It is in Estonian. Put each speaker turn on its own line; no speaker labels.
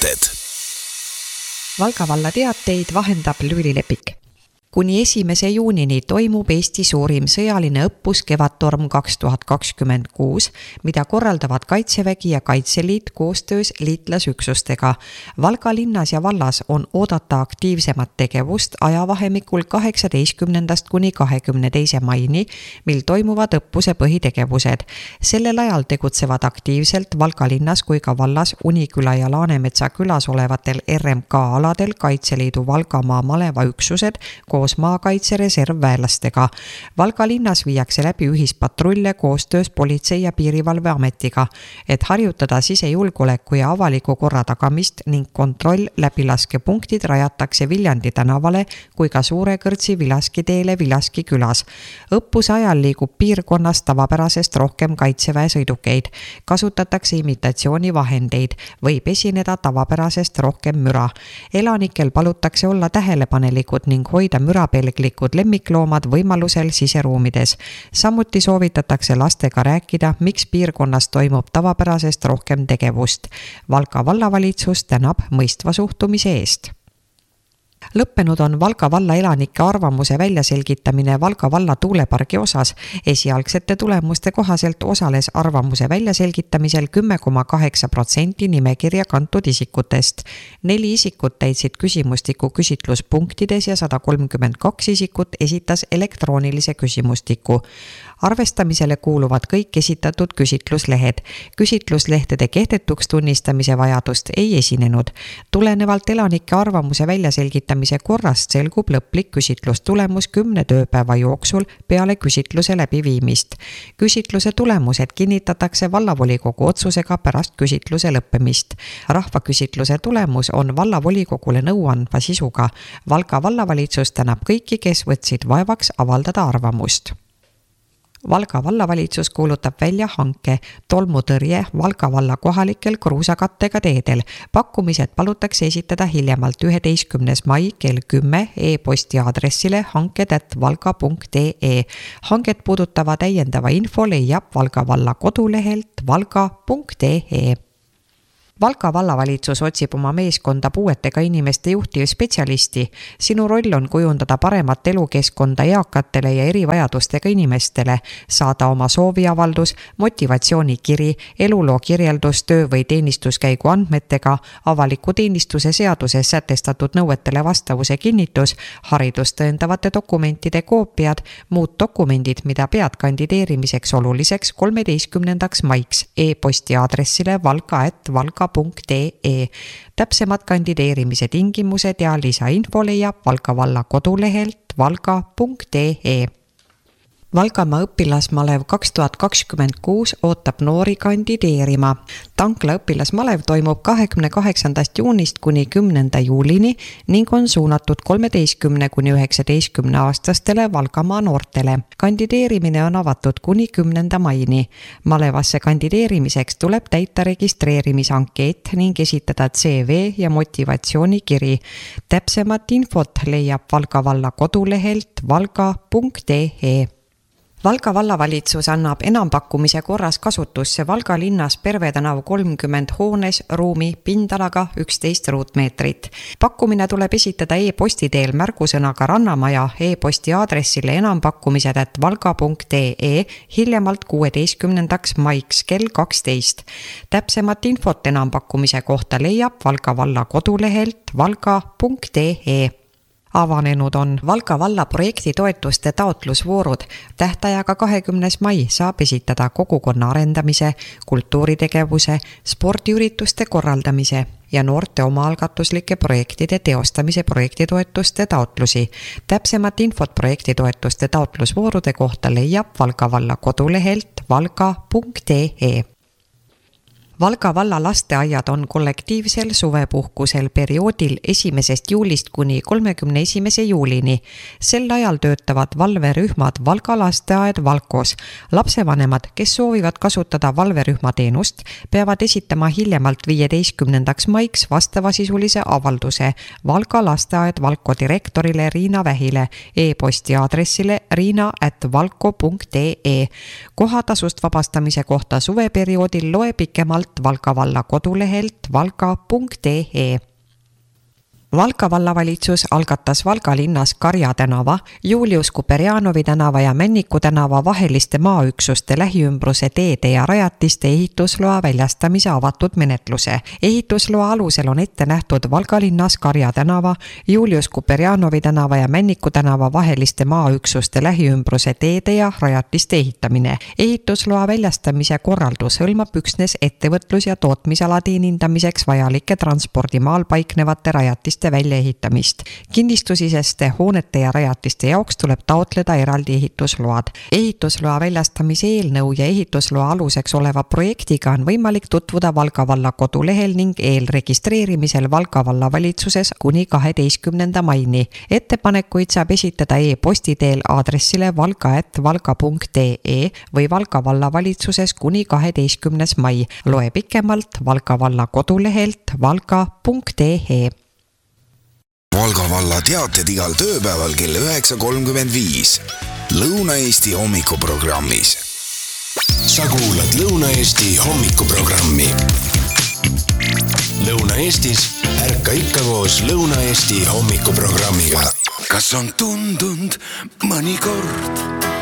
teated.
Valga valla teateid vahendab Lüüli Lepik. Kuni 1. juunini toimub Eesti suurim sõjaline õppus Kevadtorm 2026, mida korraldavad Kaitsevägi ja Kaitseliit koostöös liitlasüksustega. Valga linnas ja vallas on oodata aktiivsemat tegevust ajavahemikul 18. kuni 22. maini, mil toimuvad õppuse põhitegevused. Sellel ajal tegutsevad aktiivselt Valga linnas kui ka vallas Uniküla ja Laanemetsa külas olevatel RMK aladel Kaitseliidu Valgamaa malevaüksused koos maakaitse reservväelastega. Valga linnas viiakse läbi ühispatrulle koostöös Politsei- ja Piirivalveametiga, et harjutada sisejulgeoleku ja avaliku korra tagamist ning kontroll läbilaskepunktid rajatakse Viljandi tänavale kui ka Suure-Kõrtsi Vilaski teele Vilaski külas. Õppuse ajal liigub piirkonnas tavapärasest rohkem kaitseväe sõidukeid, kasutatakse imitatsioonivahendeid, võib esineda tavapärasest rohkem müra. Elanikel palutakse olla tähelepanelikud ning hoida mürapelglikud lemmikloomad võimalusel siseruumides. Samuti soovitatakse lastega rääkida, miks piirkonnas toimub tavapärasest rohkem tegevust. Valga vallavalitsus tänab mõistva suhtumise eest. Lõppenud on Valga valla elanike arvamuse väljaselgitamine Valga valla tuulepargi osas. Esialgsete tulemuste kohaselt osales arvamuse väljaselgitamisel 10,8% nimekirja kantud isikutest. 4 isikut täitsid küsimustiku küsitluspunktides ja 132 isikut esitas elektroonilise küsimustiku. Arvestamisele kuuluvad kõik esitatud küsitluslehed. Küsitluslehtede kehtetuks tunnistamise vajadust ei esinenud. Tulenevalt elanike arvamuse väljaselgitamise korrast selgub lõplik küsitlustulemus 10 tööpäeva jooksul peale küsitluse läbiviimist. Küsitluse tulemused kinnitatakse vallavolikogu otsusega pärast küsitluse lõppemist. Rahvaküsitluse tulemus on vallavolikogule nõuandva sisuga. Valga vallavalitsus tänab kõiki, kes võtsid vaevaks avaldada arvamust. Valga vallavalitsus kuulutab välja hanke tolmutõrje Valga valla kohalikel kruusakattega teedel. Pakkumised palutakse esitada hiljemalt 11. mai kell 10 e-posti aadressile hanked@valga.ee. Hanget puudutava täiendava info leiab Valga valla kodulehelt valga.ee. Valga vallavalitsus otsib oma meeskonda puuetega inimeste juhtivspetsialisti. Sinu roll on kujundada paremat elukeskkonda eakatele ja erivajadustega inimestele, saada oma sooviavaldus, motivatsioonikiri, eluloo kirjeldus töö- või teenistuskäigu andmetega, avaliku teenistuse seaduses sätestatud nõuetele vastavuse kinnitus, haridust tõendavate dokumentide koopiad, muud dokumendid, mida pead kandideerimiseks oluliseks 13. maiks e-posti aadressile valga@valga.ee. Täpsemad kandideerimise tingimused ja lisainfo leiab Valga valla kodulehelt valga.ee. Valgamaa õpilasmalev 2026 ootab noori kandideerima. Tankla õpilasmalev toimub 28. juunist kuni 10. juulini ning on suunatud 13 kuni 19 aastastele Valgamaa noortele. Kandideerimine on avatud kuni 10. maini. Malevasse kandideerimiseks tuleb täita registreerimisankeet ning esitada CV ja motivatsioonikiri. Täpsemat infot leiab Valga valla kodulehelt valga.ee. Valga vallavalitsus annab enampakkumise korras kasutusse Valga linnas Perve tänav 30 hoones ruumi pindalaga 11 ruutmeetrit. Pakkumine tuleb esitada e-posti teel märgusõnaga Rannamaja e-posti aadressile enampakkumised@valga.ee hiljemalt 16. maiks kell 12. Täpsemat infot enampakkumise kohta leiab Valga valla kodulehelt valga.ee. Avanenud on Valga valla projektitoetuste taotlusvoorud. Tähtajaga 20. mai saab esitada kogukonna arendamise, kultuuritegevuse, spordiürituste korraldamise ja noorte omaalgatuslike projektide teostamise projektitoetuste taotlusi. Täpsemat infot projektitoetuste taotlusvoorude kohta leiab Valga valla kodulehelt valga.ee. Valga valla lasteaiad on kollektiivsel suvepuhkusel perioodil 1. juulist kuni 31. juulini. Sel ajal töötavad valverühmad Valga lasteaed Valkos. Lapsevanemad, kes soovivad kasutada valverühma teenust, peavad esitama hiljemalt 15. maiks vastavasisulise avalduse Valga lasteaed Valko direktorile Riina Vähile e-posti aadressile riina@valko.ee. Kohatasust vabastamise kohta suveperioodil loe pikemalt Valka valla kodulehelt valka.ee. Valka vallavalitsus algatas Valga linnas Karja tänava, Julius Kuperjanovi tänava ja Männiku tänava vaheliste maaüksuste lähiümbruse teede ja rajatiste ehitusloa väljastamise avatud menetluse. Ehitusloa alusel on ette nähtud Valga linnas Karja tänava, Julius Kuperjanovi tänava ja Männiku tänava vaheliste maaüksuste lähiümbruse teede ja rajatiste ehitamine. Ehitusloa väljastamise korraldus hõlmab üksnes ettevõtlus- ja tootmisala teenindamiseks vajalike transpordimaal paiknevate rajatiste väljaehitamist. Kinnistusiseste hoonete ja rajatiste jaoks tuleb taotleda eraldi ehitusload. Ehitusloa väljastamise eelnõu ja ehitusloa aluseks oleva projektiga on võimalik tutvuda Valga valla kodulehel ning eelregistreerimisel Valga valla valitsuses kuni 12. maini. Ettepanekuid saab esitada e-posti teel aadressile valga@valga.ee või Valga valla valitsuses kuni 12. mai. Loe pikemalt Valga valla kodulehelt valga.ee.
Valga valla teated igal tööpäeval kell 9.35 Lõuna-Eesti hommikuprogrammis.
Sa kuulad Lõuna-Eesti hommikuprogrammi. Lõuna-Eestis ärka ikka koos Lõuna-Eesti hommikuprogrammiga.
Kas on tundunud mõnikord,